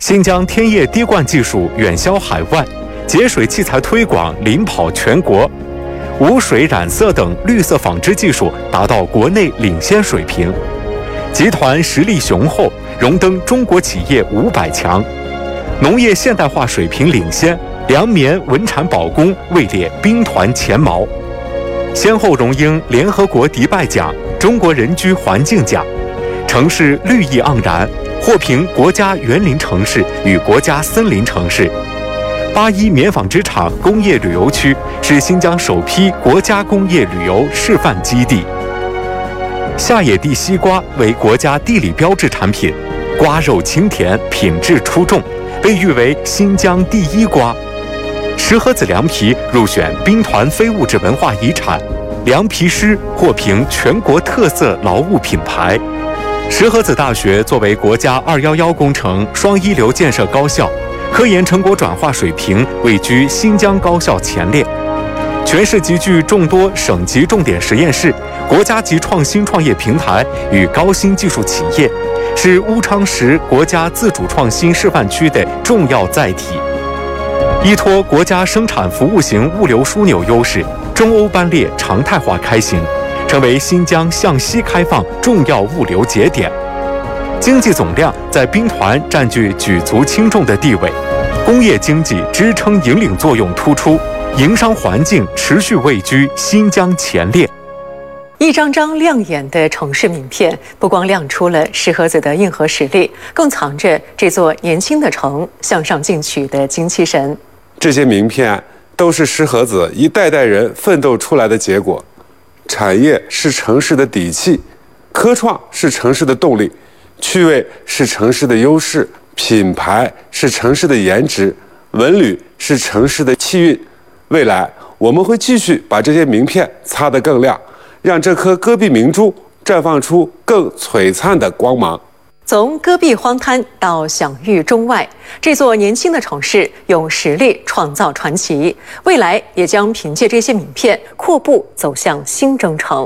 新疆天液滴灌技术远销海外，节水器材推广领跑全国，无水染色等绿色纺织技术达到国内领先水平。集团实力雄厚，荣登中国企业500强。农业现代化水平领先，粮棉文产保工位列兵团前茅。先后荣膺联合国迪拜奖、中国人居环境奖，城市绿意盎然，获评国家园林城市与国家森林城市。81棉纺织厂工业旅游区是新疆首批国家工业旅游示范基地。下野地西瓜为国家地理标志产品，瓜肉清甜，品质出众，被誉为新疆第一瓜。石河子凉皮入选兵团非物质文化遗产，凉皮师获评全国特色劳务品牌。石河子大学作为国家211工程双一流建设高校，科研成果转化水平位居新疆高校前列。全市集聚众多省级重点实验室、国家级创新创业平台与高新技术企业，是乌昌实国家自主创新示范区的重要载体。依托国家生产服务型物流枢纽优势，中欧班列常态化开行，成为新疆向西开放重要物流节点。经济总量在兵团占据举足轻重的地位，工业经济支撑引领作用突出，营商环境持续位居新疆前列。 一张张亮眼的城市名片，不光亮出了石河子的硬核实力，更藏着这座年轻的城向上进取的精气神。 这些名片都是石河子一代代人奋斗出来的结果。产业是城市的底气，科创是城市的动力，趣味是城市的优势，品牌是城市的颜值，文旅是城市的气韵。未来我们会继续把这些名片擦得更亮，让这颗戈壁明珠绽放出更璀璨的光芒。 从戈壁荒滩到享誉中外，这座年轻的城市用实力创造传奇，未来也将凭借这些名片阔步走向新征程。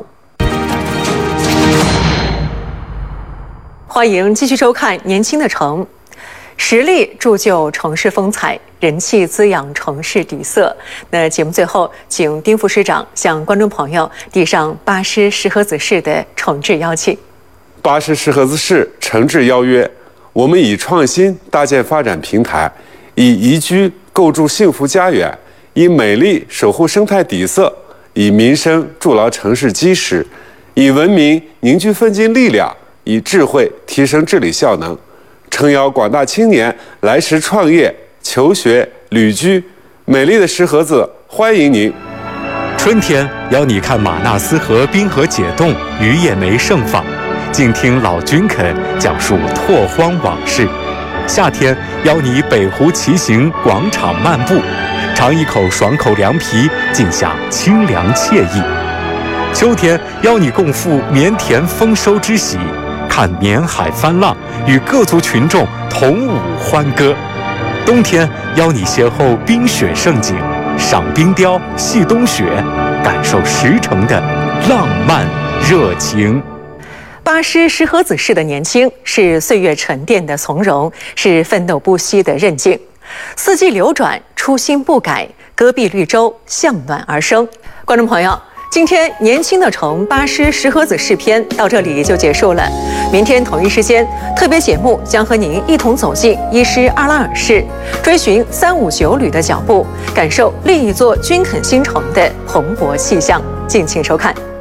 欢迎继续收看《年轻的城》，实力铸就城市风采，人气滋养城市底色。那节目最后，请丁副市长向观众朋友递上巴师石河子市的诚挚邀请。 巴师石河子市诚挚邀约，我们以创新搭建发展平台，以宜居构筑幸福家园，以美丽守护生态底色，以民生筑牢城市基石，以文明凝聚奋进力量，以智慧提升治理效能，诚邀广大青年来时创业、求学、旅居。美丽的石河子欢迎您。 春天邀你看马纳斯河冰河解冻，鱼叶梅盛放，静听老军肯讲述拓荒往事。夏天邀你北湖骑行，广场漫步，尝一口爽口凉皮，尽享清凉惬意。秋天邀你共赴棉田丰收之喜，看绵海翻浪，与各族群众同舞欢歌。冬天邀你邂逅冰雪盛景，赏冰雕、戏冬雪，感受石城的浪漫热情。 巴师石河子市的年轻，是岁月沉淀的从容，是奋斗不息的韧劲。四季流转，初心不改，戈壁绿洲向暖而生。观众朋友，今天年轻的城巴师石河子市篇到这里就结束了。明天同一时间，特别节目将和您一同走进伊施阿拉尔市，追寻359旅的脚步，感受另一座军垦新城的蓬勃气象。敬请收看。